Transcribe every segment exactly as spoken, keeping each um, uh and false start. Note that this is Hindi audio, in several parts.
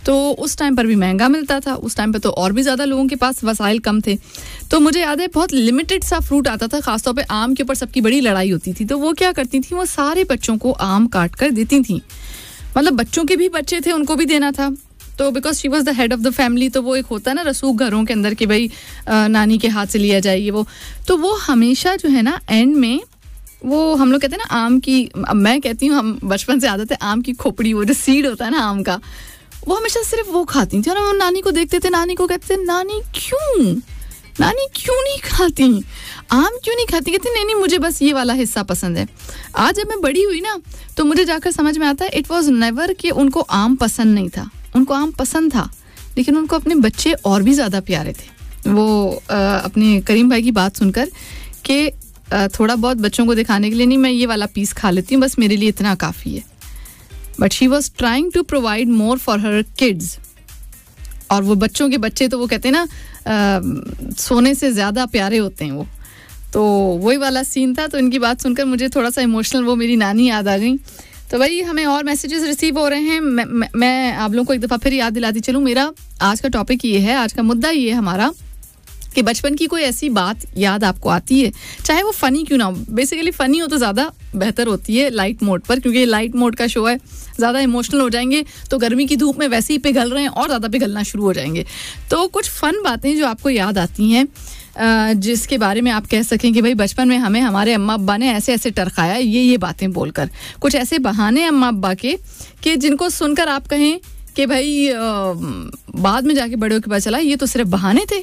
तो उस टाइम पर भी महंगा मिलता था, उस टाइम पर तो और भी ज़्यादा लोगों के पास वसाइल कम थे। तो मुझे याद है बहुत लिमिटेड सा फ्रूट आता था, खासतौर पे आम के ऊपर सबकी बड़ी लड़ाई होती थी। तो वो क्या करती थी, वो सारे बच्चों को आम काट कर देती थी, मतलब बच्चों के भी बच्चे थे उनको भी देना था। तो because she was the head of the family, तो वो एक होता है ना रसूख घरों के अंदर कि भाई नानी के हाथ से लिया जाए वो। तो वो हमेशा जो है ना एंड में वो हम लोग कहते हैं ना आम की, मैं कहती हूँ हम बचपन से आदत है, आम की खोपड़ी, वो जो सीड होता है ना आम का, वो हमेशा सिर्फ वो खाती थी। और वो नानी को देखते थे, नानी को कहते थे नानी क्यों नानी क्यों नहीं खाती, आम क्यों नहीं खाती? कहती नहीं नहीं मुझे बस ये वाला हिस्सा पसंद है। आज जब मैं बड़ी हुई ना तो मुझे जाकर समझ में आता है इट वॉज नेवर कि उनको आम पसंद नहीं था, उनको आम पसंद था, लेकिन उनको अपने बच्चे और भी ज़्यादा प्यारे थे। वो आ, अपने करीम भाई की बात सुनकर कि थोड़ा बहुत बच्चों को दिखाने के लिए, नहीं मैं ये वाला पीस खा लेती हूँ, बस मेरे लिए इतना काफ़ी है। But she was trying to provide more for her kids. और वो बच्चों के बच्चे तो वो कहते हैं ना आ, सोने से ज़्यादा प्यारे होते हैं वो। तो वही वाला सीन था। तो इनकी बात सुनकर मुझे थोड़ा सा इमोशनल वो मेरी नानी याद आ गई। तो भाई हमें और मैसेजेस रिसीव हो रहे हैं। मैं, मैं, मैं आप लोगों को एक दफ़ा फिर याद दिलाती चलूँ, मेरा आज का टॉपिक ये है, आज का मुद्दा ये है हमारा कि बचपन की कोई ऐसी बात याद आपको आती है, चाहे वो फ़नी क्यों ना हो। बेसिकली फ़नी हो तो ज़्यादा बेहतर होती है लाइट मोड पर, क्योंकि लाइट मोड का शो है, ज़्यादा इमोशनल हो जाएंगे तो गर्मी की धूप में वैसे ही पिघल रहे हैं और ज़्यादा पिघलना शुरू हो जाएंगे। तो कुछ फ़न बातें जो आपको याद आती हैं, जिसके बारे में आप कह सकें कि भाई बचपन में हमें हमारे अम्मा अब्बा ने ऐसे ऐसे टरकाया, ये ये बातें बोलकर, कुछ ऐसे बहाने अम्मा अब्बा के कि जिनको सुनकर आप कहें कि भाई बाद में जाके बड़े होकर पता चला ये तो सिर्फ बहाने थे।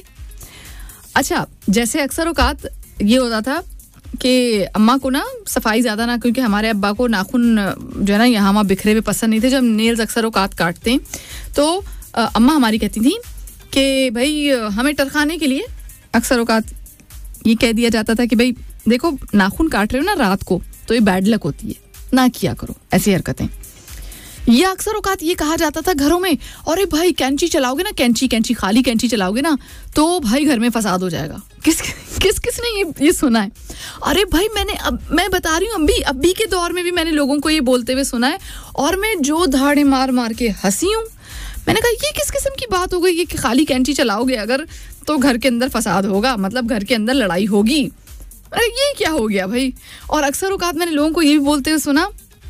अच्छा, जैसे अक्सर औकात ये होता था कि अम्मा को ना सफाई ज़्यादा ना, क्योंकि हमारे अब्बा को नाखून जो है ना यहाँ वहाँ बिखरे हुए पसंद नहीं थे। जब नेल्स अक्सर औकात काटते हैं तो अम्मा हमारी कहती थी कि भाई हमें टरखाने के लिए अक्सर औकात ये कह दिया जाता था कि भाई देखो नाखून काट रहे हो ना रात को तो ये बैड लक होती है, ना किया करो ऐसी हरकतें। ये अक्सर औकात ये कहा जाता था घरों में, अरे भाई कैंची चलाओगे ना, कैंची कैंची खाली कैंची चलाओगे ना तो भाई घर में फसाद हो जाएगा। किस किस किस ने ये ये सुना है? अरे भाई मैंने अब मैं बता रही हूँ अभी अभी के दौर में भी मैंने लोगों को ये बोलते हुए सुना है और मैं जो धाड़े मार मार के हंसी हूँ। मैंने कहा ये किस किस्म की बात हो गई ये कि खाली कैंची चलाओगे अगर तो घर के अंदर फसाद होगा, मतलब घर के अंदर लड़ाई होगी। अरे ये क्या हो गया भाई? और अक्सर औकात मैंने लोगों को ये भी बोलते हुए सुना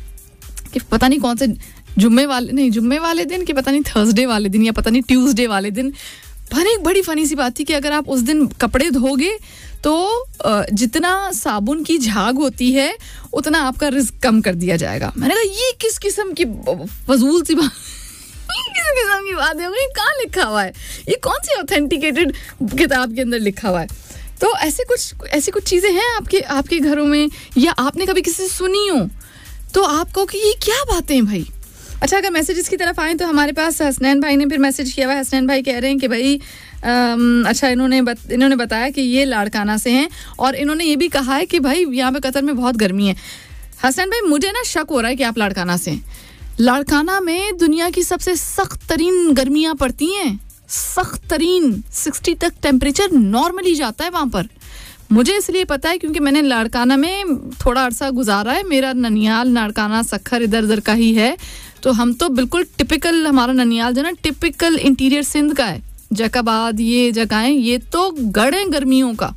कि पता नहीं कौन से जुम्मे वाले नहीं जुम्मे वाले दिन कि पता नहीं थर्सडे वाले दिन या पता नहीं ट्यूसडे वाले दिन, बड़ी बड़ी फनी सी बात थी कि अगर आप उस दिन कपड़े धोगे तो जितना साबुन की झाग होती है उतना आपका रिस्क कम कर दिया जाएगा। मैंने कहा ये किस किस्म की फजूल सी बात किस किस्म की बात है? ये कहाँ लिखा हुआ है? ये कौन सी ऑथेंटिकेटेड किताब के अंदर लिखा हुआ है? तो ऐसे कुछ ऐसी कुछ चीज़ें हैं आपके आपके घरों में या आपने कभी किसी से सुनी हो तो आप कहो कि ये क्या बातें हैं भाई। अच्छा, अगर मैसेजेस की तरफ आए तो हमारे पास हसनैन भाई ने फिर मैसेज किया हुआ है। हसनैन भाई कह रहे हैं कि भाई आम, अच्छा इन्होंने बत, इन्होंने बताया कि ये लाड़काना से हैं और इन्होंने ये भी कहा है कि भाई यहाँ पे कतर में बहुत गर्मी है। हसनैन भाई मुझे ना शक हो रहा है कि आप लाड़काना से हैं। लाड़काना में दुनिया की सबसे सख्त तरीन गर्मियाँ पड़ती हैं, सख्त तरीन सिक्सटी तक टेम्परेचर नॉर्मली जाता है वहाँ पर। मुझे इसलिए पता है क्योंकि मैंने लाड़काना में थोड़ा अरसा गुजारा है। मेरा ननियाल लाड़काना सखर इधर उधर का ही है, तो हम तो बिल्कुल टिपिकल, हमारा ननियाल जो ना टिपिकल इंटीरियर सिंध का है। जकाबाद ये जगहें ये तो गढ़ हैं गर्मियों का।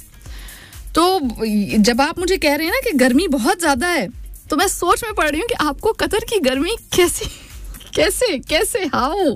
तो जब आप मुझे कह रहे हैं ना कि गर्मी बहुत ज़्यादा है तो मैं सोच में पड़ रही हूँ कि आपको कतर की गर्मी कैसे कैसे कैसे हाउ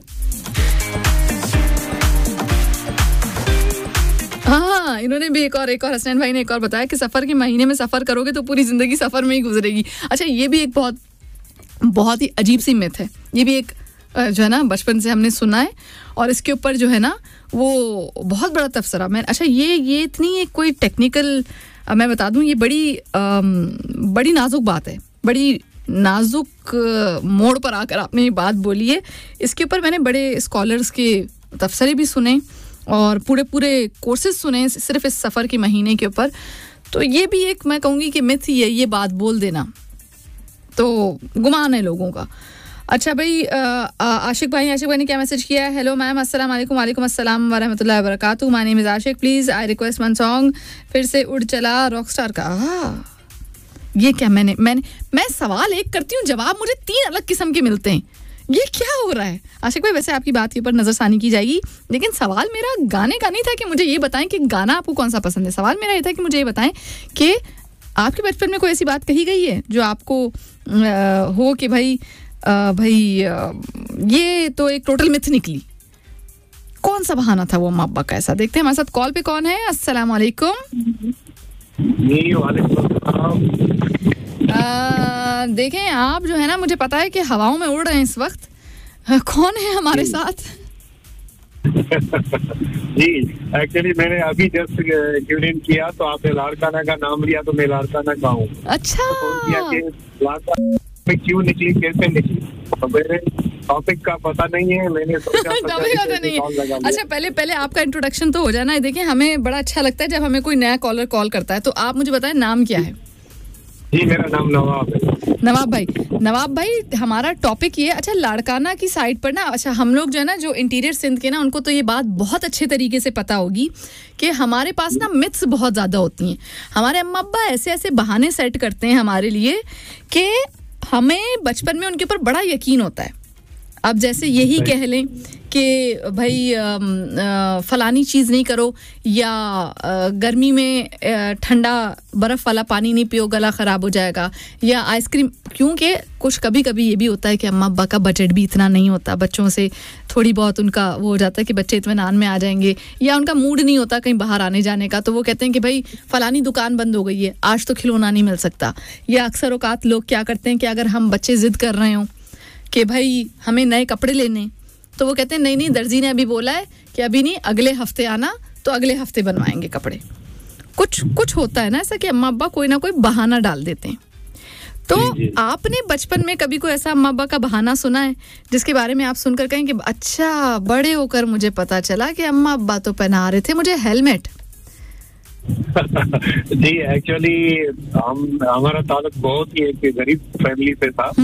हाँ, इन्होंने भी एक और एक और हसनैन भाई ने एक और बताया कि सफ़र के महीने में सफ़र करोगे तो पूरी ज़िंदगी सफ़र में ही गुजरेगी। अच्छा, ये भी एक बहुत बहुत ही अजीब सी मिथ है। ये भी एक जो है ना बचपन से हमने सुना है और इसके ऊपर जो है ना वो बहुत बड़ा तबसरा। मैं अच्छा ये ये इतनी एक कोई टेक्निकल मैं बता दूं, ये बड़ी आम, बड़ी नाजुक बात है, बड़ी नाजुक मोड़ पर आकर आपने ये बात बोली है। इसके ऊपर मैंने बड़े स्कॉलर्स के तबसरे भी सुने और पूरे पूरे कोर्सेज सुने सिर्फ इस सफ़र के महीने के ऊपर। तो ये भी एक मैं कहूँगी कि मिथ ही है ये बात बोल देना, तो गुमान है लोगों का। अच्छा भाई आशिक भाई आशिक भाई ने क्या मैसेज किया है? हेलो मैम, अस्सलाम वालेकुम। वालेकुम अस्सलाम व रहमतुल्लाहि व बरकातहू। My name is Ashique, please I request one song. फिर से उड़ चला रॉकस्टार का। हाँ, ये क्या मैंने मैंने मैं सवाल एक करती हूँ, जवाब मुझे तीन अलग किस्म के मिलते हैं। ये क्या हो रहा है? आशिक भाई, वैसे आपकी बात के ऊपर नजरसानी की जाएगी, लेकिन सवाल मेरा गाने का नहीं था कि मुझे ये बताएं कि गाना आपको कौन सा पसंद है। सवाल मेरा ये था कि मुझे ये बताएं कि आपके बचपन में कोई ऐसी बात कही गई है जो आपको आ, हो कि भाई आ, भाई आ, ये तो एक टोटल मिथ निकली। कौन सा बहाना था वो अम्मा अब्बा का? ऐसा देखते हैं हमारे साथ कॉल पे कौन है। अस्सलाम वालेकुम। देखें आप जो है ना, मुझे पता है कि हवाओं में उड़ रहे हैं इस वक्त। कौन है हमारे साथ? जी एक्चुअली मैंने अभी जस्ट ट्यून इन किया तो आपने लाड़काना का नाम लिया तो मैं लाड़काना का हूँ। अच्छा, तो लाड़काना में क्यों निकली, कैसे निकली, तो मेरे टॉपिक का पता नहीं है, मैंने सोचा पता नहीं है। अच्छा, पहले पहले आपका इंट्रोडक्शन तो हो जाए ना। देखिए हमें बड़ा अच्छा लगता है जब हमें कोई नया कॉलर कॉल करता है, तो आप मुझे बताएं नाम क्या है? जी मेरा नाम नवाब है। नवाब भाई, नवाब भाई हमारा टॉपिक ये, अच्छा लाड़काना की साइड पर ना, अच्छा हम लोग जो है ना, जो इंटीरियर सिंध के ना, उनको तो ये बात बहुत अच्छे तरीके से पता होगी कि हमारे पास ना मिथ्स बहुत ज़्यादा होती हैं। हमारे अम्मा अब्बा ऐसे ऐसे बहाने सेट करते हैं हमारे लिए कि हमें बचपन में उनके ऊपर बड़ा यकीन होता है। अब जैसे यही कह लें कि भाई फलानी चीज़ नहीं करो, या गर्मी में ठंडा बर्फ़ वाला पानी नहीं पियो, गला ख़राब हो जाएगा, या आइसक्रीम, क्योंकि कुछ कभी कभी ये भी होता है कि अम्मा अब्बा का बजट भी इतना नहीं होता, बच्चों से थोड़ी बहुत उनका वो हो जाता है कि बच्चे इत्मीनान में आ जाएंगे, या उनका मूड नहीं होता कहीं बाहर आने जाने का, तो वो कहते हैं कि भाई फ़लानी दुकान बंद हो गई है, आज तो खिलौना नहीं मिल सकता। या अक्सर औकात लोग क्या करते हैं कि अगर हम बच्चे ज़िद कर रहे हों कि भाई हमें नए कपड़े लेने, तो वो कहते हैं नहीं नहीं दर्जी ने अभी बोला है कि अभी नहीं, अगले हफ्ते आना, तो अगले हफ्ते बनवाएंगे कपड़े। कुछ कुछ होता है ना ऐसा कि अम्मा अब्बा कोई ना कोई बहाना डाल देते हैं। तो जी, जी. आपने बचपन में कभी कोई ऐसा अम्मा अब्बा का बहाना सुना है जिसके बारे में आप सुनकर कहें कि अच्छा बड़े होकर मुझे पता चला कि अम्मा अब्बा तो पहना रहे थे मुझे हेलमेट? जी एक्चुअली हम हमारा ताल्लुक बहुत ही एक गरीब फैमिली से था।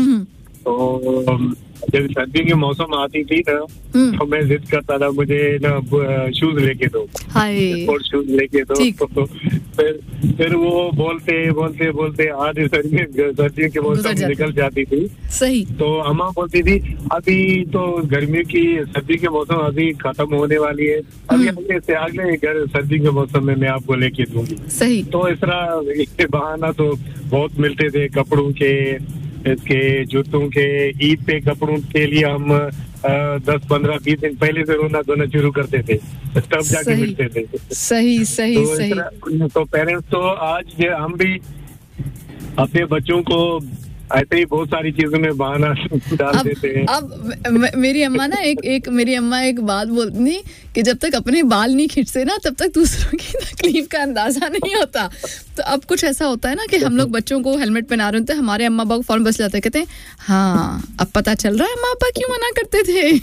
तो जब सर्दी के मौसम आती थी ना, तो मैं जिद करता था मुझे ना शूज लेके दो, स्पोर्ट्स शूज लेके दो। तो फिर फिर वो बोलते बोलते बोलते आज सर्दियों के मौसम निकल जाती थी। सही। तो अम्मा बोलती थी अभी तो गर्मियों की, सर्दी के मौसम अभी खत्म होने वाली है, अभी अगले से अगले सर्दी के मौसम में मैं आपको लेके दूंगी। सही। तो इस तरह बहाना तो बहुत मिलते थे, कपड़ों के, इसके जूतों के, ईद पे कपड़ों के लिए हम दस पंद्रह बीस दिन पहले से रोना धोना शुरू करते थे, तब जाके मिलते थे। सही सही तो सही। तो पेरेंट्स तो आज हम भी अपने बच्चों को ऐसे ही बहुत सारी चीजों में बहाना डाल अब, देते हैं। अब म, मेरी अम्मा ना एक एक मेरी अम्मा एक बात बोलती थी कि जब तक अपने बाल नहीं खींचते ना, तब तक दूसरों की तकलीफ का अंदाजा नहीं होता। तो अब कुछ ऐसा होता है ना कि हम लोग बच्चों को हेलमेट पहना रहे होते हैं, हमारे अम्मा अब्बा को फौरन बस जाते हैं, कहते हैं हाँ अब पता चल रहा है अम्मा अब्बा क्यों मना करते थे।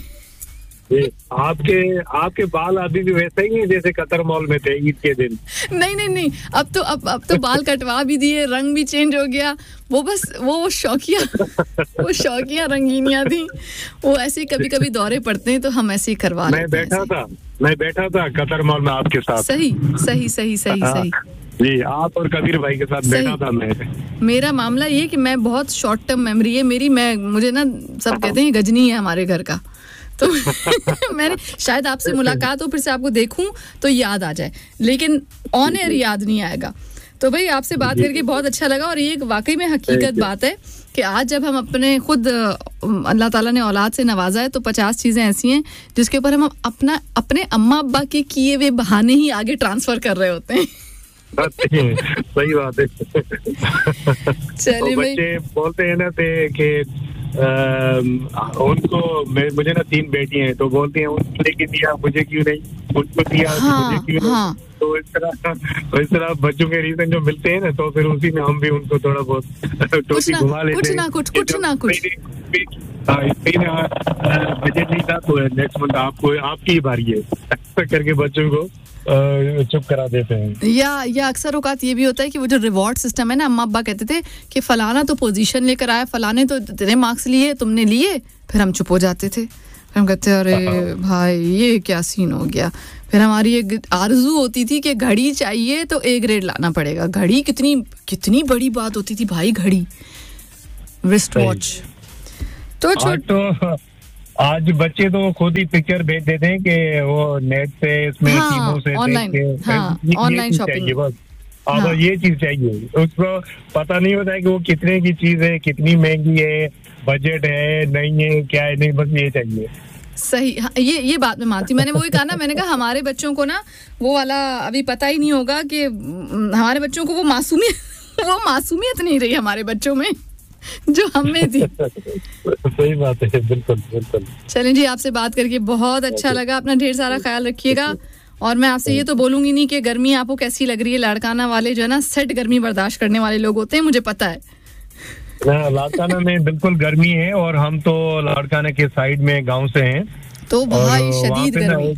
आपके आपके बाल अभी भी वैसे ही हैं जैसे कतर मॉल में थे ईद के दिन? नहीं नहीं नहीं, अब तो अब अब तो बाल कटवा भी दिए, रंग भी चेंज हो गया। वो बस वो शौकिया वो शौकिया रंगीनियां थी, वो ऐसे कभी कभी दौरे पड़ते हैं तो हम ऐसे ही करवा लेते हैं। मैं बैठा था मैं बैठा था कतर मॉल में आपके साथ। सही सही सही सही सही जी, आप और कबीर भाई के साथ बैठा था मैं। मेरा मामला ये कि मैं बहुत शॉर्ट टर्म मेमोरी है मेरी, मैं मुझे ना सब कहते हैं गजनी है हमारे घर का, तो मैंने शायद आपसे मुलाकात हो, फिर से आपको देखूं तो याद आ जाए, लेकिन ऑन एयर याद नहीं आएगा। तो भाई आपसे बात करके बहुत अच्छा लगा, और ये एक वाकई में हकीकत बात है कि आज जब हम अपने खुद अल्लाह ताला ने औलाद से नवाजा है, तो पचास चीज़ें ऐसी हैं जिसके ऊपर हम अपना अपने अम्मा अब्बा के किए हुए बहाने ही आगे ट्रांसफर कर रहे होते हैं। सही बात है। चलिए भाई, बच्चे बोलते हैं ना थे कि उनको, मुझे ना तीन बेटी हैं, तो बोलती हैं उनको लेके दिया मुझे क्यों नहीं, उनको दिया हाँ, मुझे क्यों हाँ। नहीं। तो इस तरह तो इस तरह बच्चों के रीजन जो मिलते हैं ना, तो फिर उसी में हम भी उनको थोड़ा बहुत टोपी घुमा लेते हैं। कुछ ना कुछ कुछ ना कुछ बजट नहीं था तो नेक्स्ट मंथ आपको आपकी ही बारी है, ऐसा करके बच्चों को चुप करा देते हैं। या या अक्सर औकात ये भी होता है कि वो जो रिवॉर्ड सिस्टम है ना, अम्मा अब्बा कहते थे कि फलाना तो पोजीशन लेकर आया, फलाने तो इतने मार्क्स लिए, तुमने लिए, फिर हम चुप हो जाते थे। फिर हम कहते अरे भाई ये क्या सीन हो गया। फिर हमारी एक आरज़ू होती थी कि घड़ी चाहिए तो ए ग्रेड लाना पड़ेगा। घड़ी कितनी कितनी बड़ी बात होती थी भाई, घड़ी, रिस्ट वॉच। तो आज तो आज बच्चे तो खुद ही पिक्चर भेज देते हैं कि वो नेट से इसमें हाँ, टीमों से ऑनलाइन, देख के हाँ, ये- ऑनलाइन ये चीज़ शॉपिंग। चाहिए बस। अब हाँ। ये चीज चाहिए, उसको पता नहीं होता है कि वो कितने की चीज है, कितनी महंगी है, बजट है नहीं है, क्या है नहीं, बस ये चाहिए। सही, हाँ, ये ये बात मैं मानती हूँ। मैंने वही कहा ना, मैंने कहा हमारे बच्चों को ना वो वाला अभी पता ही नहीं होगा कि हम्म, हमारे बच्चों को वो मासूमियत वो मासूमियत नहीं रही हमारे बच्चों में जो हमें थी। सही बात है, बिल्कुल बिल्कुल। चलें जी, आपसे बात करके बहुत अच्छा लगा। अपना ढेर सारा ख्याल रखिएगा। और मैं आपसे ये तो बोलूंगी नहीं कि गर्मी आपको कैसी लग रही है। लाड़काना वाले जो है ना सेट गर्मी बर्दाश्त करने वाले लोग होते हैं, मुझे पता है। ना, लाड़काना में बिल्कुल गर्मी है और हम तो लाड़काना के साइड में गांव से हैं, तो भाई और शदीद वहाँ पे ना गर्मी,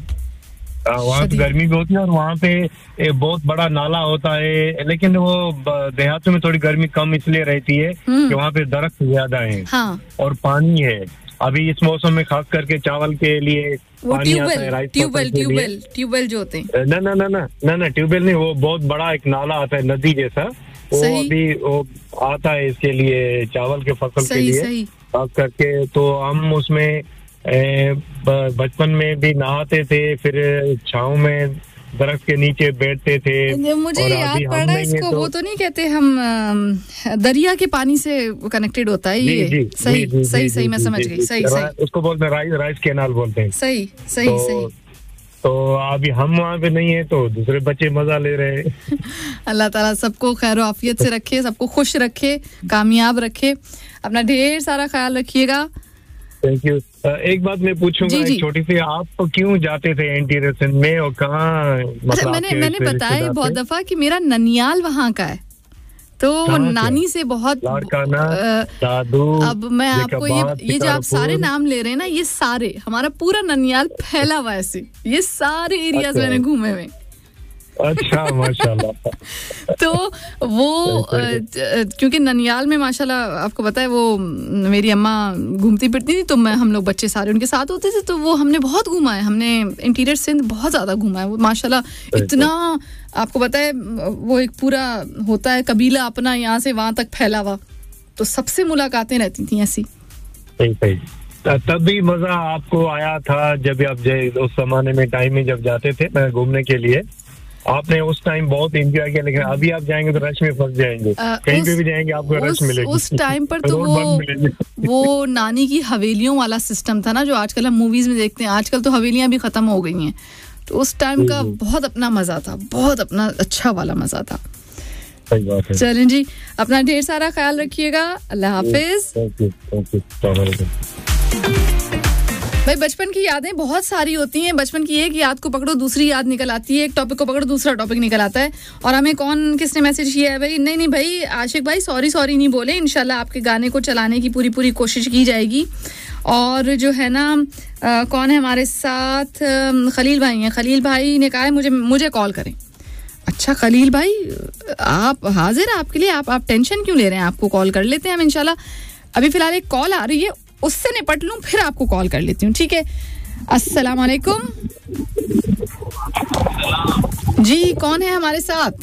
आ, वहाँ पे गर्मी भी होती है और वहाँ पे एक बहुत बड़ा नाला होता है, लेकिन वो ब- देहातों में थोड़ी गर्मी कम इसलिए रहती है कि वहाँ पे दरख्त ज्यादा है हाँ, और पानी है। अभी इस मौसम में खास करके चावल के लिए वो पानी आता है, ट्यूबवेल राइस ट्यूबवेल फसल के लिए। ट्यूबवेल ट्यूबवेल जो होते हैं। ना ना ना ना ना ना ट्यूबवेल नहीं, वो बहुत बड़ा एक नाला आता है नदी जैसा, वो सही। अभी वो आता है इसके लिए, चावल के फसल के सही लिए सही खास करके। तो हम उसमें ए, ब- बचपन में भी नहाते थे, फिर छाँव में दरख्त के नीचे बैठते थे। मुझे और याद अभी पड़ हम रहा है नहीं है इसको, तो- वो तो नहीं कहते हम अम, दरिया के पानी से कनेक्टेड होता है जी, ये। जी, सही जी, जी, सही जी, सही मैं जी, समझ जी, गई। जी, सही रा- सही उसको बोलते हैं राइस राइस कैनाल बोलते हैं। सही सही तो, सही। तो अभी हम वहाँ पे नहीं है तो दूसरे बच्चे मजा ले रहे हैं। अल्लाह ताला सबको खैर आफियत से रखे, सबको खुश रखे, कामयाब रखे। अपना ढेर सारा ख्याल रखिएगा। Thank you. एक बात मैं पूछूंगा, जी, जी। एक छोटी सी, आप क्यों जाते थे एंटी सिंध में और कहाँ? अच्छा, मतलब मैंने आपके मैंने रिश्ते- बताया रिश्तेदार बहुत थे? दफा कि मेरा ननियाल वहाँ का है, तो वो कहाँ से? नानी से बहुत लाड़काना, अ, दादू, अब मैं आपको ये जैकबाद, ये जो आप सारे शिकारपुर। नाम ले रहे हैं ना, ये सारे हमारा पूरा ननियाल फैला हुआ है ऐसे, ये सारे एरियाज अच्छा। मैंने घूमे हुए। अच्छा, माशाल्लाह। तो वो अ, ज- क्योंकि ननियाल में माशाल्लाह आपको पता है वो म, मेरी अम्मा घूमती फिरती थी, तो मैं हम लोग बच्चे सारे उनके साथ होते थे, तो वो हमने बहुत घूमा है, हमने इंटीरियर सिंध बहुत ज्यादा घूमा है। वो माशाल्लाह इतना आपको पता है वो एक पूरा होता है कबीला अपना यहाँ से वहां तक फैला हुआ, तो सबसे मुलाकातें रहती थी ऐसी। सही सही। त- तब भी मजा आपको आया था जब आप जय- उस जमाने में टाइम में जब जाते थे मैं घूमने के लिए, आपने उस टाइम बहुत एंजॉय किया, लेकिन अभी आप जाएंगे तो रश में फंस जाएंगे। अ, कहीं उस- पे भी जाएंगे आपको रश उस, मिलेगी। उस टाइम पर तो रोड वो बंद मिलेंगे। वो नानी की हवेलियों वाला सिस्टम था ना, जो आजकल हम मूवीज में देखते हैं। आजकल तो हवेलियां भी खत्म हो गई हैं, तो उस टाइम का बहुत अपना मजा था, बहुत अपना अच्छा वाला मजा था। सही बात है। चलें जी, अपना ढेर सारा ख्याल रखिएगा। अल्लाह हाफिज। थैंक यू, थैंक यू, अस्सलाम वालेकुम। भाई बचपन की यादें बहुत सारी होती हैं। बचपन की एक याद को पकड़ो दूसरी याद निकल आती है, एक टॉपिक को पकड़ो दूसरा टॉपिक निकल आता है। और हमें कौन किसने मैसेज किया है भाई? नहीं नहीं भाई आशिक भाई, सॉरी सॉरी नहीं बोले, इंशाल्लाह आपके गाने को चलाने की पूरी पूरी कोशिश की जाएगी। और जो है ना आ, कौन है हमारे साथ? आ, खलील भाई हैं। खलील भाई ने कहा है मुझे मुझे कॉल करें। अच्छा खलील भाई, आप हाजिर है आपके लिए, आप आप टेंशन क्यों ले रहे हैं? आपको कॉल कर लेते हैं हम इंशाल्लाह। अभी फिलहाल एक कॉल आ रही है, उससे निपट लूं फिर आपको कॉल कर लेती हूँ, ठीक है? अस्सलाम वालेकुम जी, कौन है हमारे साथ?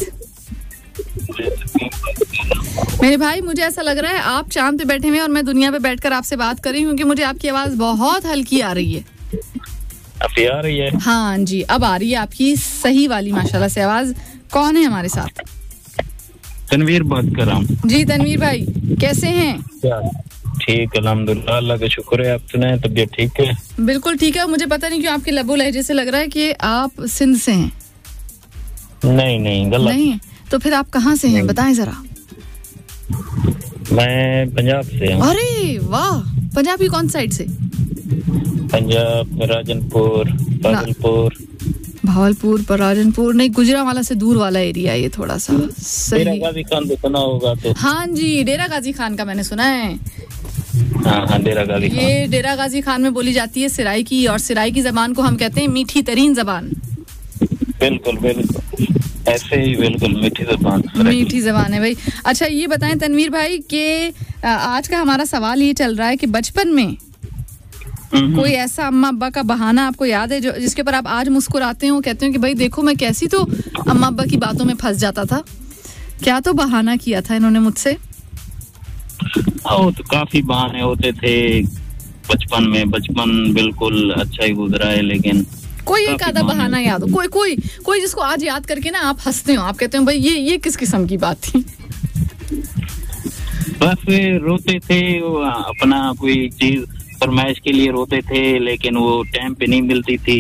मेरे भाई मुझे ऐसा लग रहा है आप चांद पे बैठे हुए हैं और मैं दुनिया पे बैठकर आपसे बात कर रही हूँ, क्योंकि मुझे आपकी आवाज बहुत हल्की आ रही है। अभी आ रही है? हाँ जी, अब आ रही है आपकी सही वाली माशाल्लाह से आवाज। कौन है हमारे साथ? तनवीर बात कर रहा हूँ। जी तनवीर भाई, कैसे हैं? ठीक, अल्हम्दुलिल्लाह, अल्लाह का शुक्र है। आप सुनाएं, तबीयत ठीक है? बिल्कुल ठीक है। मुझे पता नहीं क्यों आपके लबो लहजे से लग रहा है कि आप सिंध से हैं। नहीं नहीं, गलत नहीं है तो फिर आप कहाँ से हैं, बताएं जरा। मैं पंजाब से हूँ। अरे वाह, पंजाब की कौन साइड से? पंजाब, राजनपुर, भागलपुर। भावलपुर, पराजनपुर नहीं, गुजरांवाला से दूर वाला एरिया है ये थोड़ा सा। सही। गाजी खान तो सुना होगा तो? हाँ जी, डेरा गाजी खान का मैंने सुना है। हाँ हाँ, डेरा गाजी खान। ये डेरा गाजी खान में बोली जाती है सिराई की, और सिराई की जबान को हम कहते हैं मीठी तरीन जबान। बिल्कुल बिल्कुल, ऐसे ही, बिल्कुल मीठी जबान। मीठी जबान है भाई। अच्छा ये बताएं तनवीर भाई कि आज का हमारा सवाल ये चल रहा है कि बचपन में कोई ऐसा अम्मा अब्बा का बहाना आपको याद है जो जिसके ऊपर आप आज मुस्कुराते हो, कहते हो कि भाई देखो मैं कैसी तो अम्मा अब्बा की बातों में फंस जाता था, क्या तो बहाना किया था इन्होंने मुझसे? हाँ, तो काफी बहाने होते थे। बचपन में बचपन बिल्कुल अच्छा ही गुजरा है, लेकिन कोई एक आधा बहाना याद हो, कोई कोई कोई जिसको आज याद करके ना आप हंसते हो, आप कहते हो भाई ये ये किस किस्म की बात थी? बस रोते थे, अपना कोई चीज फरमाइश के लिए रोते थे, लेकिन वो टाइम पे नहीं मिलती थी।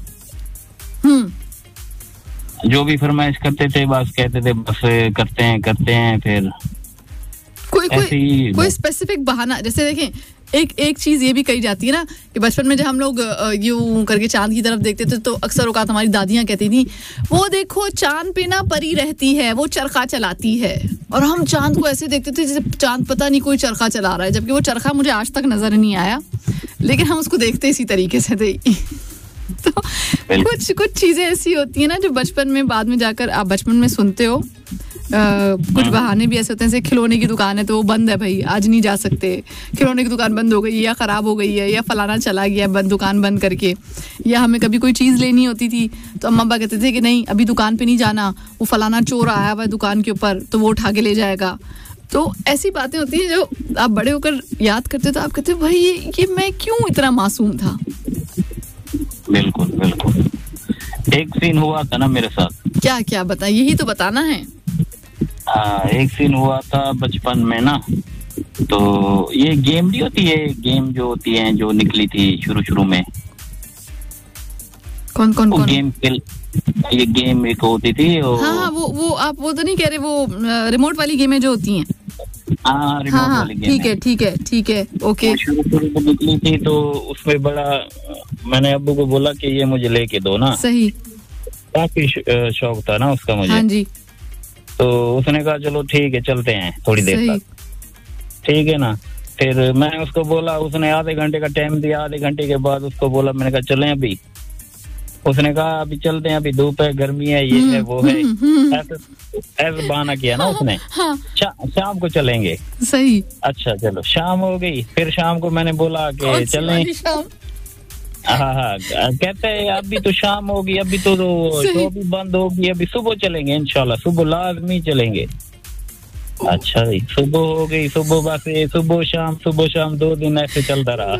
हम्म जो भी फरमाइश करते थे बस कहते थे बस करते हैं करते हैं। फिर कोई कोई कोई स्पेसिफिक बहाना, जैसे देखें एक एक चीज ये भी कही जाती है ना कि बचपन में जब हम लोग यूं करके चांद की तरफ देखते थे तो अक्सर औकात हमारी दादियां कहती थी वो देखो चांद पे ना परी रहती है, वो चरखा चलाती है, और हम चांद को ऐसे देखते थे जैसे चांद पता नहीं कोई चरखा चला रहा है, जबकि वो चरखा मुझे आज तक नजर नहीं आया, लेकिन हम उसको देखते इसी तरीके से थे। तो कुछ कुछ चीजें ऐसी होती है ना जो बचपन में बाद में जाकर आप बचपन में सुनते हो। Uh, कुछ बहाने भी ऐसे होते हैं, जैसे खिलौने की दुकान है तो वो बंद है भाई, आज नहीं जा सकते, खिलौने की दुकान बंद हो गई या ख़राब हो गई है या फलाना चला गया बंद दुकान बंद करके, या हमें कभी कोई चीज़ लेनी होती थी तो अम्मा अब्बा कहते थे कि नहीं अभी दुकान पे नहीं जाना, वो फलाना चोर आया हुआ है दुकान के ऊपर तो वो उठा के ले जाएगा। तो ऐसी बातें होती हैं जो आप बड़े होकर याद करते तो आप कहते हो भाई ये ये मैं क्यों इतना मासूम था। बिल्कुल बिल्कुल। एक सीन हुआ था ना मेरे साथ। क्या क्या बताएं, यही तो बताना है। आ, एक सीन हुआ था बचपन में ना, तो ये गेम नहीं होती है, गेम जो होती है जो निकली थी शुरू शुरू में। कौन कौन कौन गेम खेल, ये गेम एक होती थी और... हाँ हाँ वो वो आप वो तो नहीं कह रहे, वो रिमोट वाली गेमें जो होती हैं। हाँ रिमोट हाँ, वाली गेम। ठीक है ठीक है ठीक है ओके। शुरू शुरू में निकली थी तो उसमें बड़ा मैंने अब्बू को बोला कि ये मुझे लेके दो ना। सही। काफी शौक था ना उसका मुझे। हाँ जी। तो उसने कहा चलो ठीक है चलते हैं थोड़ी देर तक, ठीक है ना। फिर मैंने उसको बोला, उसने आधे घंटे का टाइम दिया, आधे घंटे के बाद उसको बोला, मैंने कहा चलें अभी, उसने कहा अभी चलते हैं, अभी धूप है गर्मी है ये है वो है, ऐसे ऐसे बहाना किया ना उसने। हाँ। शा, शाम को चलेंगे। सही। अच्छा चलो शाम हो गई, फिर शाम को मैंने बोला कि चलें। हाँ हाँ कहते हैं अभी तो शाम होगी, अभी तो शॉप भी बंद होगी, अभी सुबह चलेंगे इंशाल्लाह, सुबह लाजमी चलेंगे। अच्छा जी सुबह हो गई, सुबह बस सुबह शाम सुबह शाम दो दिन ऐसे चलता रहा।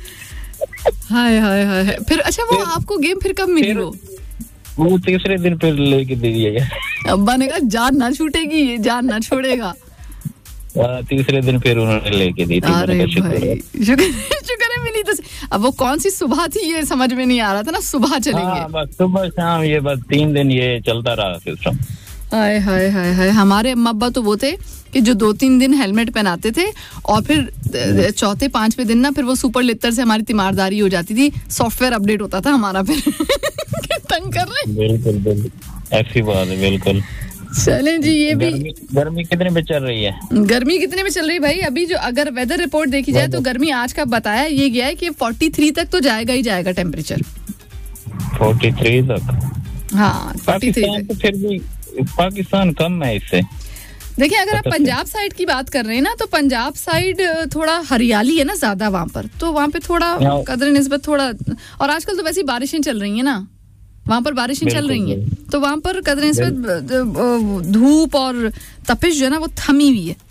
हाय हाय हाय। फिर अच्छा वो आपको गेम फिर कब मिली? वो वो तीसरे दिन फिर लेके दे दिया। अब्बा ने कहा जान ना छूटेगी, ये जान ना छोड़ेगा। तीसरे दिन फिर उन्होंने लेके दी थी। अरे भाई शुक्र शुक्र है मिली तो। अब वो कौन सी सुबह थी ये समझ में नहीं आ रहा था ना, सुबह चलेंगे। हाँ, बस सुबह शाम ये बस तीन दिन ये चलता रहा सिस्टम। हाय हाय हाय हाय। हमारे अम्मा अब्बा तो वो थे कि जो दो तीन दिन हेलमेट पहनाते थे और फिर चौथे पांचवे दिन ना फिर वो सुपर लित्तर से हमारी तीमारदारी हो जाती थी, सॉफ्टवेयर अपडेट होता था हमारा। फिर तंग कर रहे। बिल्कुल बिल्कुल ऐसी बात है बिल्कुल। चलें जी ये भी। गर्मी, गर्मी कितने में चल रही है? गर्मी कितने में चल रही है भाई? अभी जो अगर वेदर रिपोर्ट देखी जाए तो गर्मी आज का बताया ये गया है कि तैंतालीस तक तो जाएगा ही जाएगा टेम्परेचर। तैंतालीस तक? हाँ पाकिस्तान तो फिर भी पाकिस्तान कम है इससे। देखिए अगर आप पंजाब साइड की बात कर रहे हैं ना तो पंजाब साइड थोड़ा हरियाली है ना ज्यादा वहाँ पर, तो वहाँ पे थोड़ा कदर निस्बत थोड़ा, और आजकल तो वैसे बारिशें चल रही है ना वहाँ पर, बारिशें चल रही हैं तो वहाँ पर कदर निस्बत धूप और तपिश जो है ना वो थमी हुई है।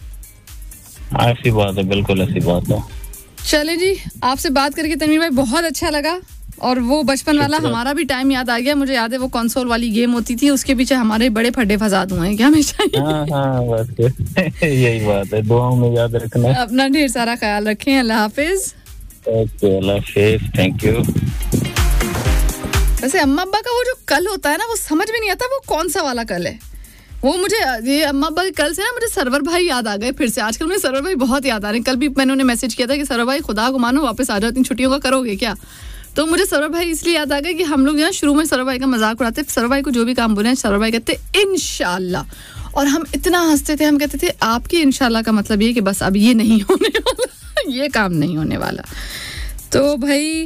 ऐसी बात है बिल्कुल ऐसी बात है। चले जी आपसे बात करके तनवीर भाई बहुत अच्छा लगा, और वो बचपन वाला हमारा भी टाइम याद आ गया। मुझे याद है वो कंसोल वाली गेम होती थी, उसके पीछे हमारे बड़े फड्डे फसाद हुए हैं क्या हमेशा। हाँ हाँ बस यही बात है, दुआओं में याद रखना। अपना ढेर सारा ख्याल रखें। अल्लाह हाफिज। Okay Allah Hafiz, thank you. वैसे अम्मा अब्बा का वो जो कल होता है ना वो समझ में नहीं आता वो कौन सा वाला कल है। वो मुझे ये अम्मा अब्बा के कल से ना मुझे सरवर भाई याद आ गए फिर से। आजकल मुझे सरवर भाई बहुत याद आ रहे हैं। कल भी मैंने उन्हें मैसेज किया था कि सरवर भाई खुदा को मानो वापस आ जाओ, तीन छुट्टियों का करोगे क्या? तो मुझे सरवर भाई इसलिए याद आ गया कि हम लोग यहाँ शुरू में सरवर भाई का मजाक उड़ाते, सरवर भाई को जो भी काम बोले सरवर भाई कहते इंशाल्लाह, और हम इतना हंसते थे। हम कहते थे आपकी इंशाल्लाह का मतलब ये कि बस अब ये नहीं होने वाला, ये काम नहीं होने वाला। तो भाई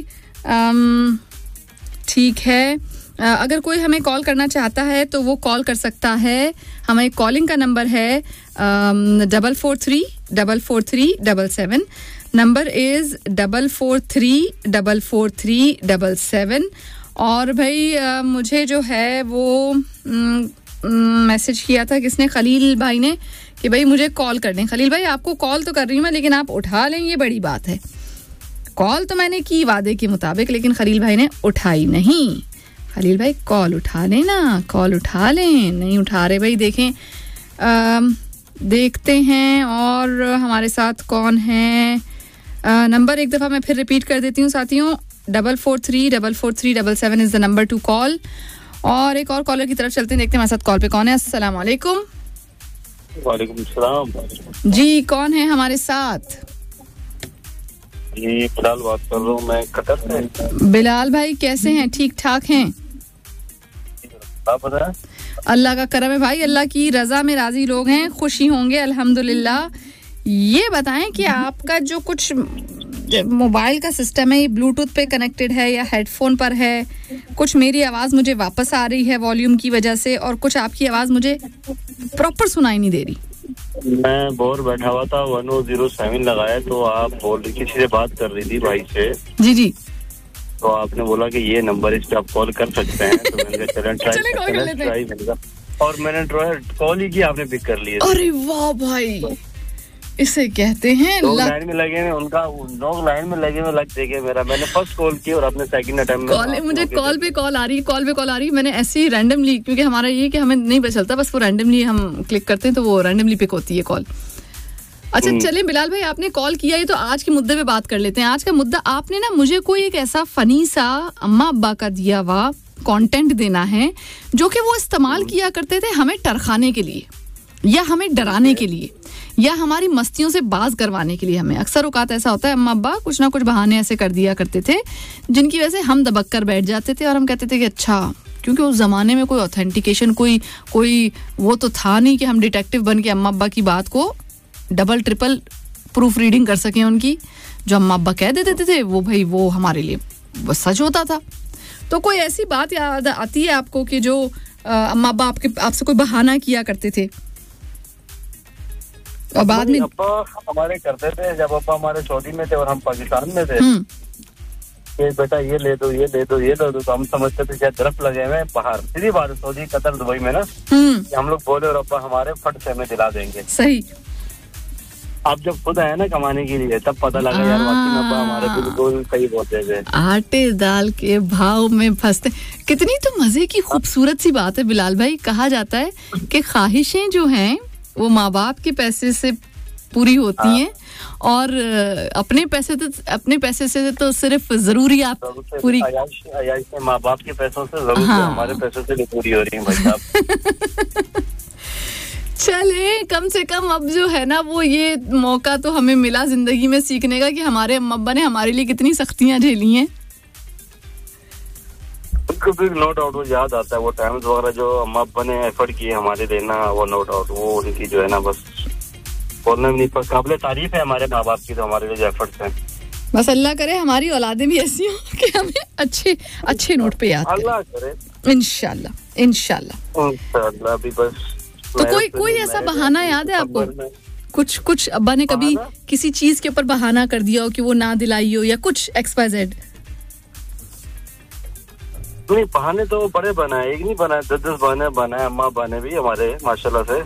ठीक है, अगर कोई हमें कॉल करना चाहता है तो वो कॉल कर सकता है। हमारे कॉलिंग का नंबर है double four three double four three double seven. Number is double four three double four three double seven. और भाई आ, मुझे जो है वो मैसेज किया था किसने, खलील भाई ने, कि भाई मुझे कॉल कर दें। खलील भाई आपको कॉल तो कर रही हूँ मैं, लेकिन आप उठा लें ये बड़ी बात है। कॉल तो मैंने की वादे के मुताबिक, लेकिन खलील भाई ने उठाई नहीं। खलील भाई कॉल उठा लें ना, कॉल उठा लें, नहीं उठा रहे भाई। देखें आ, देखते हैं और हमारे साथ कौन है। आ, नंबर एक दफ़ा मैं फिर रिपीट कर देती हूँ साथियों, double four three double four three double seven is the number two call. और एक और कॉलर की तरफ चलते हैं, देखते हैं हमारे साथ कॉल पे कौन है। अस्सलाम वालेकुम। वालेकुम सलाम जी, कौन है हमारे साथ? जी बिलाल बात कर रहा हूँ मैं कतर से। बिलाल भाई कैसे हैं? ठीक ठाक हैं? आप बताएं। अल्लाह का करम है भाई, अल्लाह की रजा में राजी लोग हैं, खुशी होंगे अल्हम्दुलिल्लाह। ये बताएं कि आपका जो कुछ मोबाइल का सिस्टम है ये ब्लूटूथ पे कनेक्टेड है या हेडफोन पर है? कुछ मेरी आवाज़ मुझे वापस आ रही है वॉल्यूम की वजह से, और कुछ आपकी आवाज़ मुझे प्रॉपर सुनाई नहीं दे रही। मैं बोर बैठा हुआ था, वन ओ जीरो सेवन लगाया तो आप बोल रही, किसी से बात कर रही थी भाई से। जी जी। तो आपने बोला कि ये नंबर इस पे आप कॉल कर सकते हैं, तो मैंने कहा चलें चलें कॉल कर लेते हैं। और मैंने कॉल ही की, आपने पिक कर लिया। अरे वाह भाई, इसे कहते हैं लोग लाइन में लगे हैं, उनका लोग लाइन में लगे हुए लग देखे मेरा। मैंने फर्स्ट कॉल की और अपने सेकंड अटेम्प्ट में कॉल, मुझे कॉल पे कॉल आ रही है, कॉल पे कॉल आ रही है। मैंने ऐसे ही रैंडमली, क्योंकि हमारा ये कि हमें नहीं पता चलता, बस वो रैंडमली हम क्लिक करते हैं तो वो रैंडमली पिक होती है कॉल। अच्छा चलिए बिलाल भाई, आपने कॉल किया है तो आज के मुद्दे पे बात कर लेते हैं। आज का मुद्दा, आपने ना मुझे कोई एक ऐसा फनी सा अम्मा अब्बा का दिया हुआ कंटेंट देना है जो कि वो इस्तेमाल किया करते थे हमें टरखाने के लिए, या हमें डराने के लिए, या हमारी मस्तियों से बाज करवाने के लिए। हमें अक्सर औकात ऐसा होता है, अम्मा अब्बा कुछ ना कुछ बहाने ऐसे कर दिया करते थे जिनकी वजह से हम दबक कर बैठ जाते थे और हम कहते थे कि अच्छा, क्योंकि उस ज़माने में कोई ऑथेंटिकेशन, कोई कोई वो तो था नहीं कि हम डिटेक्टिव बन के अम्मा अब्बा की बात को डबल ट्रिपल प्रूफ रीडिंग कर सकें उनकी। जो अम्मा अब्बा कह देते थे वो भाई वो हमारे लिए बस सच होता था। तो कोई ऐसी बात याद आती है आपको कि जो अम्मा अब्बा आपके आपसे कोई बहाना किया करते थे और बाद में? अब्बा हमारे करते थे जब अब्बा हमारे सऊदी में थे और हम पाकिस्तान में थे, ये बेटा ये ले दो ये ले दो ये ले दो, तो हम समझते थे शायद दरख्त लगे हुए बाहर। सीधी बात है, सऊदी कतर दुबई में ना हम लोग बोले और अब्बा हमारे फट से हमें दिला देंगे। सही। आप जब खुद आए ना कमाने के लिए तब पता लगा यार वाकई में अब्बा हमारे बिल्कुल सही बोलते थे। आटे दाल के भाव में फंसते। कितनी तो मजे की खूबसूरत सी बात है बिलाल भाई। कहा जाता है कि ख्वाहिशें जो हैं वो माँ बाप के पैसे से पूरी होती हैं और अपने पैसे तो अपने पैसे से तो सिर्फ जरूरियात पूरी। माँ बाप के पैसों से जरूर हाँ। हमारे पैसों से पूरी हो रही है भाई साहब। चले, कम से कम अब जो है ना वो ये मौका तो हमें मिला जिंदगी में सीखने का कि हमारे अम्मा अब्बा ने हमारे लिए कितनी सख्तियां झेली हैं। उनको भी नो डाउट वो याद आता है वो टाइम्स वगैरह जो अम्मा अब्बा ने एफर्ट किए हमारे देना, वो नो डाउट वो उनकी जो है ना बस बोलने में नहीं पर काबिल तारीफ है हमारे माँ बाप की, तो हमारे लिए जो एफर्ट्स हैं। बस अल्लाह करे हमारी औलादें भी ऐसी हो कि हमें अच्छे अच्छे नोट पे याद अल्लाह करे, इंशाल्लाह इंशाल्लाह इंशाल्लाह। अभी बस तो कोई कोई ऐसा बहाना याद है आपको? कुछ कुछ अब्बा ने कभी किसी चीज के ऊपर बहाना कर दिया हो कि वो ना दिलाई हो या कुछ एक्स वाई जेड? नहीं, बहाने तो बड़े बनाए, एक नहीं बनाए, दस दस बहाने बनाए अम्मा बहाने भी हमारे माशाल्लाह से।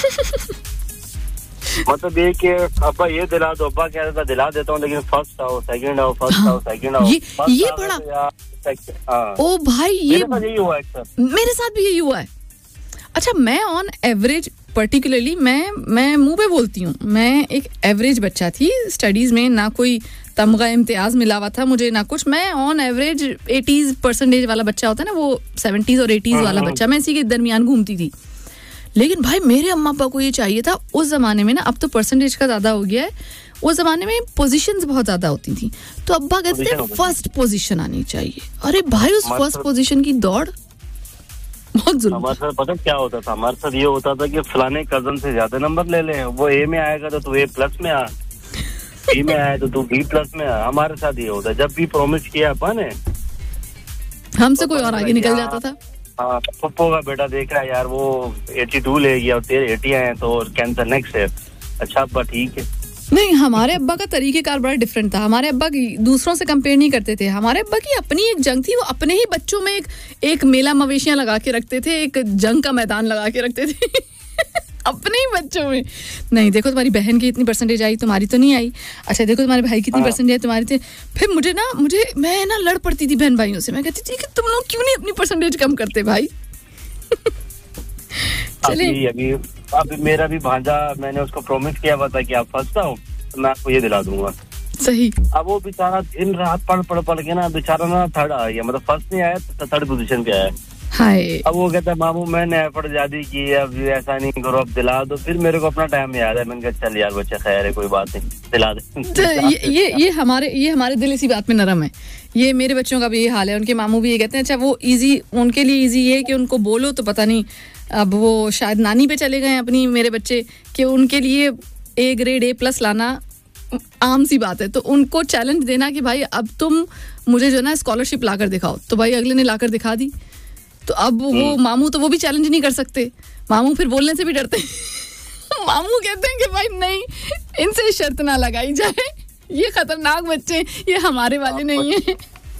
मतलब ये कि अब्बा ये दिला दो, अब्बा कह रहा था दिला देता हूँ लेकिन फर्स्ट आओ सेकंड आओ फर्स्ट आओ सेकंड आओ। ये ये बड़ा ओ भाई, ये यही हुआ है, मेरे साथ भी यही हुआ है। अच्छा, मैं ऑन एवरेज पर्टिकुलरली मैं मैं मुंह पे बोलती हूँ, मैं एक एवरेज बच्चा थी स्टडीज में, ना कोई तमगा इम्तियाज मिला हुआ था मुझे ना कुछ। मैं ऑन एवरेज एटीज परसेंटेज वाला बच्चा होता है ना, वो सेवेंटीज और एटीज वाला बच्चा, मैं इसी के दरमियान घूमती थी। लेकिन भाई मेरे अम्मा अब्बा को ये चाहिए था उस जमाने में ना, अब तो परसेंटेज का ज्यादा हो गया है, उस जमाने में पोजीशंस बहुत ज्यादा होती थी, तो अब्बा कहते थे फर्स्ट पोजीशन आनी चाहिए। अरे भाई उस फर्स्ट पोजीशन की दौड़ बहुत जुल्म। हमारे साथ पता क्या होता था, हमारे साथ ये होता था कि फलाने कजन से ज्यादा नंबर ले ले, वो ए में आएगा तो तू ए प्लस में आ, बी में आए तो तू बी प्लस में आ। हमारे साथ ये होता है, जब भी प्रॉमिस किया अपन ने हमसे कोई और आगे निकल जाता था। हाँ, पप्पो का बेटा देख रहा है यार वो बयासी ले गया और तेरे अस्सी आए तो कैंसर नेक्स्ट है। अच्छा अब्बा ठीक है। नहीं, हमारे अब्बा का तरीकेकार बड़ा डिफरेंट था। हमारे अब्बा दूसरों से कंपेयर नहीं करते थे। हमारे अब्बा की अपनी एक जंग थी, वो अपने ही बच्चों में एक एक मेला मवेशियां लगा के रखते थे, एक जंग का मैदान लगा के रखते थे। अपने ही बच्चों में नहीं, देखो तुम्हारी बहन की इतनी परसेंटेज आई, तुम्हारी तो नहीं आई। अच्छा देखो तुम्हारे भाई की इतनी परसेंटेज आई, तुम्हारी तो। फिर मुझे ना मुझे मैं ना लड़ पड़ती थी बहन भाइयों से। मैं कहती थी कि तुम लोग क्यों नहीं अपनी परसेंटेज कम करते भाई। चलिए अभी, अभी अभी मेरा भी भांजा, मैंने उसको प्रॉमिस किया हुआ था कि आप फर्स्ट आओ तो मैं आपको ये दिला दूंगा। सही। अब वो बेचारा दिन रात पढ़ पढ़ पढ़ के ना बेचारा ना थर्ड आ गया, मतलब फर्स्ट नहीं आया तो थर्ड पोजीशन पे आया। हाय। अब वो कहता है मामू मैंने एफर्ट ज्यादा की, अब ऐसा नहीं करो, अब दिला दो। फिर मेरे को अपना टाइम याद है, मैंने कहा चल यार बच्चा खैर है, कोई बात नहीं, दिला दे। तो ये ये ये हमारे ये हमारे दिल इसी बात में नरम है। ये मेरे बच्चों का भी ये हाल है, उनके मामू भी ये कहते हैं। अच्छा वो इजी, उनके लिए इजी ये है कि उनको बोलो तो पता नहीं, अब वो शायद नानी पे चले गए अपनी मेरे बच्चे, कि उनके लिए ए ग्रेड ए प्लस लाना आम सी बात है। तो उनको चैलेंज देना कि भाई अब तुम मुझे जो ना स्कॉलरशिप लाकर दिखाओ, तो भाई अगले ने लाकर दिखा दी। तो अब वो मामू तो वो भी चैलेंज नहीं कर सकते, मामू फिर बोलने से भी डरते हैं। मामू कहते हैं कि भाई नहीं, इनसे शर्त ना लगाई जाए, ये खतरनाक बच्चे, ये हमारे वाले नहीं है।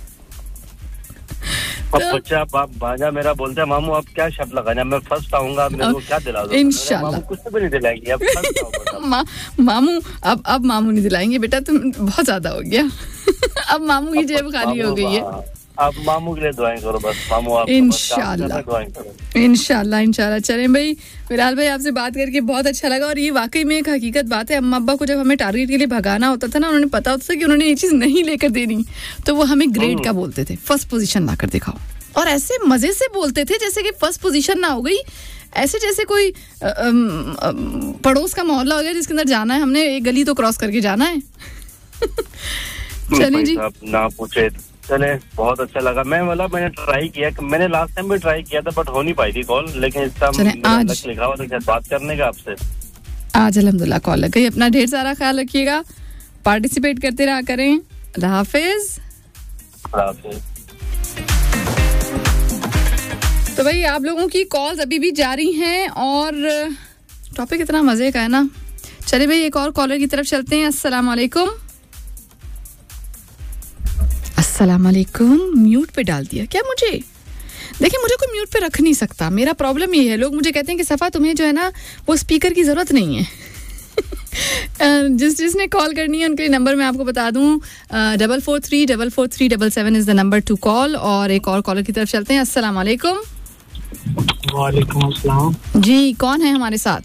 अब बच्चा भांजा मेरा बोलता है मामू आप क्या शर्त लगाना, मैं फर्स्ट आऊंगा, मेरे को क्या दिला दो। इंशाल्लाह कुछ तो भी नहीं दिलाएंगे, अब फर्स्ट आओ। मा, मामू अब अब मामू नहीं दिलाएंगे बेटा, तुम बहुत ज्यादा हो गया। अब मामू की जेब खाली हो गई है। आप मामू के लिए दुआएं करो बस, मामू आप इंशाल्लाह इंशाल्लाह इंशाल्लाह। चलें भाई, फिलहाल भाई आपसे बात करके बहुत अच्छा लगा। और ये वाकई में एक हकीकत बात है, अम्मा अब्बा को जब हमें टारगेट के लिए भगाना होता था ना, उन्होंने पता होता था कि उन्होंने ये चीज़ नहीं लेकर देनी, तो वो हमें ग्रेड का बोलते थे, फर्स्ट पोजीशन ला कर दिखाओ। और ऐसे मजे से बोलते थे जैसे कि फर्स्ट पोजीशन ना हो गई, ऐसे जैसे कोई आ, आ, आ, पड़ोस का मोहल्ला हो गया जिसके अंदर जाना है, हमने एक गली तो क्रॉस करके जाना है। चलिए जी, ना पूछे। चले बहुत अच्छा लगा। मैं वाला मैंने ट्राई किया, मैंने लास्ट टाइम भी ट्राई किया था बट हो नहीं पाई थी कॉल, लेकिन इस टाइम आज लिखा हुआ था बात करने का आपसे। आज अल्हम्दुलिल्लाह कॉल लग गई। अपना ढेर सारा ख्याल रखिएगा, पार्टिसिपेट करते रहा करें। अल्लाह हाफिज। तो भाई आप लोगों की कॉल्स अभी भी जारी हैं और टॉपिक इतना मजे का है ना। चलिए भाई एक और कॉलर की तरफ चलते हैं। अस्सलाम वालेकुम। अस्सलाम वालेकुम। म्यूट पे डाल दिया क्या मुझे? देखिए मुझे कोई म्यूट पे रख नहीं सकता, मेरा प्रॉब्लम ये है। लोग मुझे कहते हैं कि सफ़ा तुम्हें जो है ना वो स्पीकर की ज़रूरत नहीं है। जिस जिसने कॉल करनी है उनके नंबर मैं आपको बता दूं, double four three double four three double seven is the number two call. और एक और कॉलर की तरफ चलते हैं। अस्सलाम वालेकुम। वालेकुम अस्सलाम जी, कौन है हमारे साथ?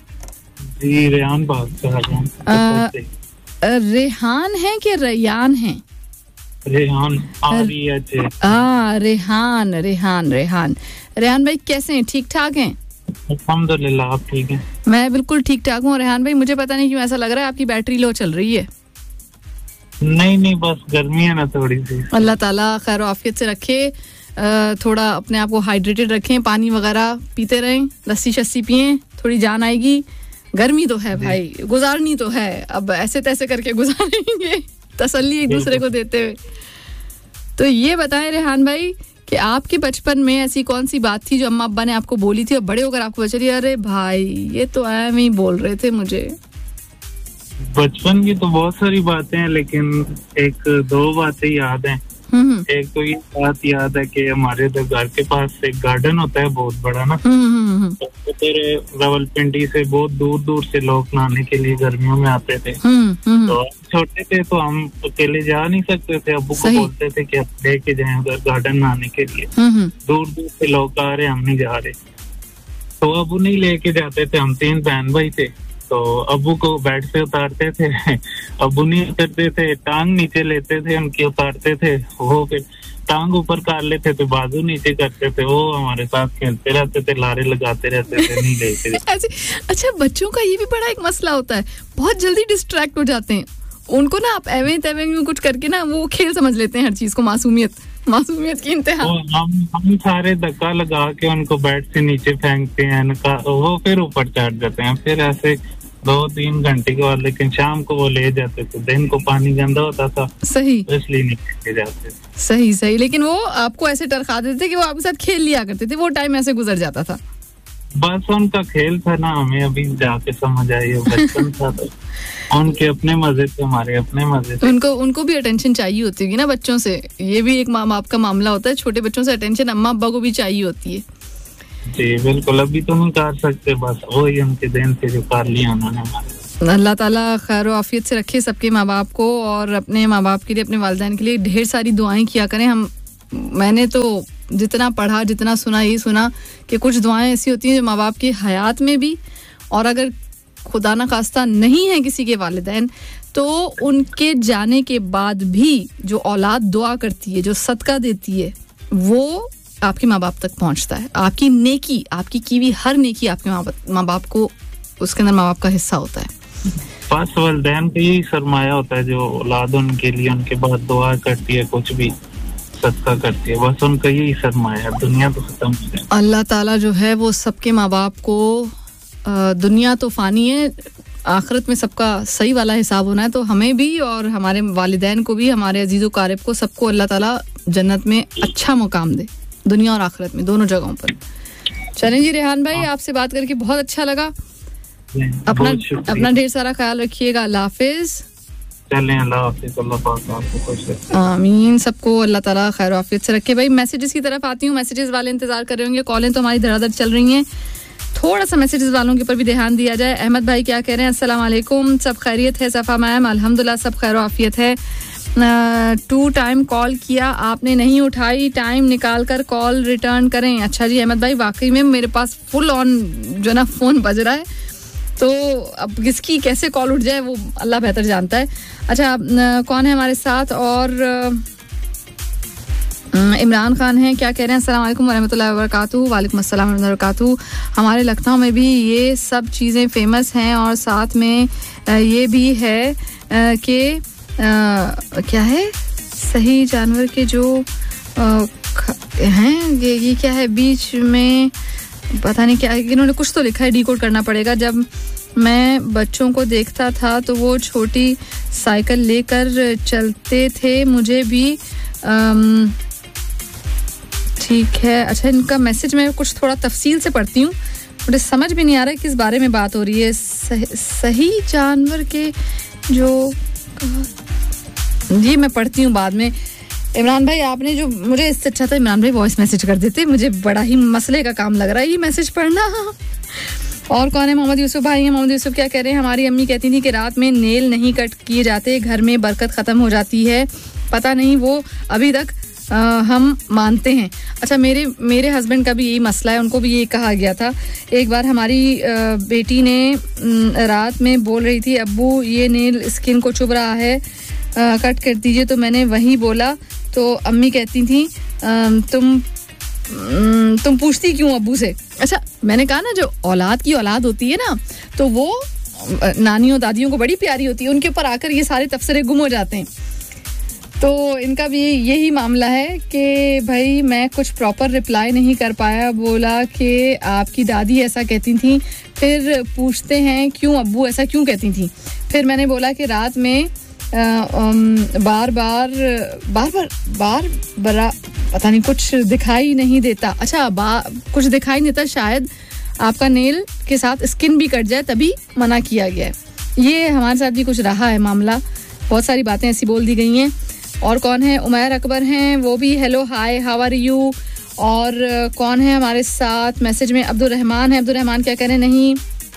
जी रेहान बात कर रहा हूं। रेहान है कि रैयान है? रेहान आ रही है। आ रेहान रेहान रेहान रेहान भाई कैसे हैं? ठीक ठाक हैं? अल्हम्दुलिल्लाह, आप ठीक हैं? मैं बिल्कुल ठीक ठाक हूँ रेहान भाई। मुझे पता नहीं क्यों ऐसा लग रहा है आपकी बैटरी लो चल रही है। नहीं नहीं, बस गर्मी है ना थोड़ी सी। अल्लाह ताला खैर आफियत से रखे, थोड़ा अपने आप को हाइड्रेटेड रखें, पानी वगैरह पीते रहें, लस्सी शस्सी पिएं, थोड़ी जान आएगी। गर्मी तो है भाई, गुजारनी तो है, अब ऐसे तैसे करके गुजारेंगे, तसल्ली एक दूसरे को देते हुए। तो ये बताएं रेहान भाई कि आपके बचपन में ऐसी कौन सी बात थी जो अम्मा अब्बा ने आपको बोली थी और बड़े होकर आपको बचा रही, अरे भाई ये तो ऐम ही बोल रहे थे मुझे? बचपन की तो बहुत सारी बातें हैं, लेकिन एक दो बातें याद हैं। एक तो ये बात याद है कि हमारे इधर घर के पास एक गार्डन होता है बहुत बड़ा ना, तो फिर रावलपिंडी से बहुत दूर दूर से लोग नहाने के लिए गर्मियों में आते थे। तो छोटे थे तो हम अकेले जा नहीं सकते थे, अब्बू को बोलते थे कि आप लेके जाएं उधर गार्डन नहाने के लिए। दूर दूर से लोग आ रहे, हम नहीं जा रहे, तो अब्बू नहीं लेके जाते थे। हम तीन बहन भाई थे, तो अब्बू को बेड से उतारते थे, अब्बू नहीं उतरते थे, टांग नीचे लेते थे उनकी, उतारते थे, वो फिर टांग ऊपर कर लेते थे, बाजू नीचे करते थे, वो हमारे साथ खेलते रहते थे, लारे लगाते रहते थे, नहीं लेते। अच्छा, बच्चों का ये भी बड़ा एक मसला होता है, बहुत जल्दी डिस्ट्रैक्ट हो जाते हैं। उनको ना आप एवें तेवें में कुछ करके ना वो खेल समझ लेते हैं हर चीज को, मासूमियत मासूमियत की इंतहा। हम हम सारे धक्का लगा के उनको बेड से नीचे फेंकते हैं, वो फिर ऊपर चढ़ जाते हैं, फिर ऐसे दो तीन घंटे के बाद। लेकिन शाम को वो ले जाते थे, दिन को पानी गंदा होता था, सही, इसलिए नहीं ले जाते। सही सही लेकिन वो आपको ऐसे टरखा देते थे कि वो आपके साथ खेल लिया करते थे, वो टाइम ऐसे गुजर जाता था। बस उनका खेल था ना, हमें अभी जाके समझ आई, बचपन था तो उनके अपने मजे थे, हमारे अपने मजे थे। उनको उनको भी अटेंशन चाहिए होती है ना बच्चों से, ये भी एक माँ बाप का मामला होता है। छोटे बच्चों से अटेंशन अम्मा अब्बा को भी चाहिए होती है। जी बिल्कुल, अभी तो नहीं कर सकते, बस वही उनके देन से जो कर लिया उन्होंने। अल्लाह ताला खैर और आफियत से रखे सबके माँ बाप को, और अपने माँ बाप के लिए, अपने वालिदैन के लिए ढेर सारी दुआएं किया करें। हम मैंने तो जितना पढ़ा, जितना सुना, यही सुना कि कुछ दुआएं ऐसी होती हैं जो माँ बाप की हयात में भी, और अगर खुदा ना खास्ता नहीं है किसी के वालिदैन, तो उनके जाने के बाद भी जो औलाद दुआ करती है, जो सदका देती है, वो आपके माँ बाप तक पहुंचता है। आपकी नेकी, आपकी की हुई हर नेकी आपके माँ बाप को, उसके अंदर माँ बाप का हिस्सा होता है। बस वालिदैन का यही सरमाया होता है, जो औलाद उनके लिए उनके बाद दुआ करती है, कुछ भी सदका करती है, बस उनका यही सरमाया है। दुनिया तो खत्म हो जाए। अल्लाह ताला जो है वो सबके माँ बाप को, दुनिया तो फानी है, आखिरत में सबका सही वाला हिसाब होना है, तो हमें भी और हमारे वालिदैन को भी, हमारे अजीज़ो कारिब को, सबको अल्लाह ताला जन्नत में अच्छा मुकाम दे, दुनिया और आखिरत में, दोनों जगहों पर। चलें जी रेहान भाई, आपसे बात करके बहुत अच्छा लगा। अपना अपना ढेर सारा ख्याल रखिएगा। अल्लाह हाफिज। चलें, अल्लाह हाफिज, अल्लाह पाक आपको खुश रखे। आमीन, सबको अल्लाह ताला खैर आफियत से रखे। भाई मैसेजेस की तरफ आती हूँ, मैसेजेस वाले इंतजार कर रहे होंगे, कॉलें तो हमारी धड़ाधड़ चल रही हैं, थोड़ा सा मैसेजेस वालों के ऊपर भी ध्यान दिया जाए। अहमद भाई क्या कह रहे हैं? अस्सलाम वालेकुम, सब खैरियत है? सफ़ा मैम अल्हम्दुलिल्लाह सब खैर आफियत है। टू टाइम कॉल किया आपने नहीं उठाई, टाइम निकाल कर कॉल रिटर्न करें। अच्छा जी अहमद भाई, वाकई में मेरे पास फुल ऑन जो ना फ़ोन बज रहा है, तो अब किसकी कैसे कॉल उठ जाए वो अल्लाह बेहतर जानता है। अच्छा कौन है हमारे साथ? और इमरान खान हैं, क्या कह रहे हैं? अस्सलाम वालेकुम वरहमतुल्लाहि वबरकातुहू। वालेकुम अस्सलाम वरहमतुल्लाहि वबरकातुहू। हमारे लखनऊ में भी ये सब चीज़ें फेमस हैं, और साथ में ये भी है कि क्या है, सही जानवर के जो हैं, ये ये क्या है, बीच में पता नहीं क्या, इन्होंने कुछ तो लिखा है, डिकोड करना पड़ेगा। जब मैं बच्चों को देखता था तो वो छोटी साइकिल लेकर चलते थे, मुझे भी ठीक है। अच्छा इनका मैसेज मैं कुछ थोड़ा तफसील से पढ़ती हूँ, मुझे समझ भी नहीं आ रहा है किस बारे में बात हो रही है। सही, सही जानवर के जो, ये मैं पढ़ती हूँ बाद में। इमरान भाई आपने जो, मुझे इससे अच्छा था इमरान भाई वॉइस मैसेज कर देते, मुझे बड़ा ही मसले का काम लग रहा है ये मैसेज पढ़ना। और कौन है? मोहम्मद यूसुफ भाई हैं। मोहम्मद यूसुफ क्या कह रहे हैं? हमारी अम्मी कहती थी कि रात में नेल नहीं कट किए जाते, घर में बरकत ख़त्म हो जाती है। पता नहीं वो अभी तक आ, हम मानते हैं। अच्छा मेरे मेरे हस्बैंड का भी यही मसला है, उनको भी ये कहा गया था। एक बार हमारी आ, बेटी ने न, रात में बोल रही थी, अब्बू ये नेल स्किन को चुभ रहा है, आ, कट कर दीजिए। तो मैंने वही बोला, तो अम्मी कहती थी तुम तुम पूछती क्यों अब्बू से? अच्छा मैंने कहा ना, जो औलाद की औलाद होती है ना, तो वो नानियों दादियों को बड़ी प्यारी होती है, उनके ऊपर आकर ये सारे तबसरे गुम हो जाते हैं। तो इनका भी यही मामला है कि भाई मैं कुछ प्रॉपर रिप्लाई नहीं कर पाया, बोला कि आपकी दादी ऐसा कहती थी, फिर पूछते हैं क्यों अब्बू ऐसा क्यों कहती थी। फिर मैंने बोला कि रात में आ, बार बार बार बार बार बरा पता नहीं कुछ दिखाई नहीं देता। अच्छा कुछ दिखाई नहीं देता, शायद आपका नेल के साथ स्किन भी कट जाए, तभी मना किया गया है। ये हमारे साथ भी कुछ रहा है मामला, बहुत सारी बातें ऐसी बोल दी गई हैं। और कौन है? उमैर अकबर हैं, वो भी hello hi how are you. और कौन है हमारे साथ मैसेज में? अब्दुल रहमान है। अब्दुल रहमान क्या कह रहे हैं? नहीं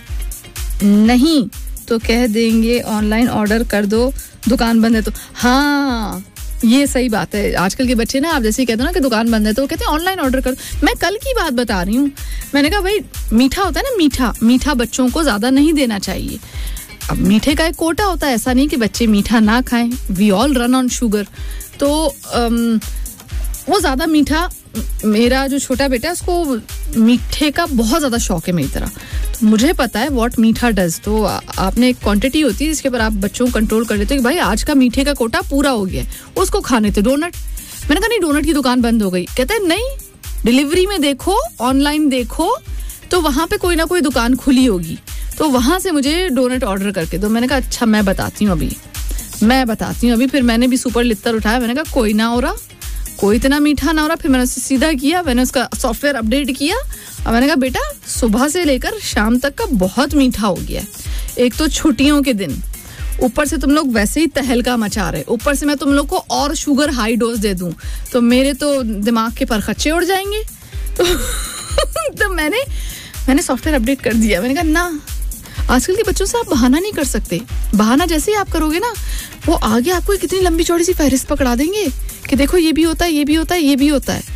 नहीं तो कह देंगे ऑनलाइन ऑर्डर कर दो, दुकान बंद है तो। हाँ ये सही बात है, आजकल के बच्चे ना, आप जैसे कहते हो ना कि दुकान बंद है, तो कहते हैं ऑनलाइन ऑर्डर कर दो। मैं कल की बात बता रही हूँ, मैंने कहा भाई मीठा होता है ना, मीठा मीठा बच्चों को ज़्यादा नहीं देना चाहिए। अब मीठे का एक कोटा होता है, ऐसा नहीं कि बच्चे मीठा ना खाएं, we all run on sugar. तो um, वो ज़्यादा मीठा, मेरा जो छोटा बेटा है उसको मीठे का बहुत ज़्यादा शौक है मेरी तरह, तो मुझे पता है व्हाट मीठा डज। तो आपने एक क्वांटिटी होती है जिसके ऊपर आप बच्चों को कंट्रोल कर लेते हो कि भाई आज का मीठे का कोटा पूरा हो गया है, उसको खाने थे। डोनट, मैंने कहा नहीं डोनट की दुकान बंद हो गई। कहते हैं नहीं, डिलीवरी में देखो, ऑनलाइन देखो, तो वहाँ पे कोई ना कोई दुकान खुली होगी, तो वहाँ से मुझे डोनट ऑर्डर करके दो। मैंने कहा अच्छा मैं बताती हूँ अभी मैं बताती हूँ अभी फिर मैंने भी सुपर लित्तर उठाया, मैंने कहा कोई ना हो रहा, कोई इतना मीठा ना हो रहा। फिर मैंने उसे सीधा किया, मैंने उसका सॉफ्टवेयर अपडेट किया और मैंने कहा बेटा सुबह से लेकर शाम तक का बहुत मीठा हो गया है। एक तो छुट्टियों के दिन, ऊपर से तुम लोग वैसे ही तहलका मचा रहे, ऊपर से मैं तुम लोग को और शुगर हाई डोज दे दूं तो मेरे तो दिमाग के परखच्चे उड़ जाएंगे। तो तो मैंने मैंने सॉफ्टवेयर अपडेट कर दिया। मैंने कहा ना, आजकल के बच्चों से आप बहाना नहीं कर सकते। बहाना जैसे ही आप करोगे ना, वो आगे आपको कितनी लंबी चौड़ी सी फहरिस्त पकड़ा देंगे कि देखो ये भी होता है, ये भी होता है, ये भी होता है।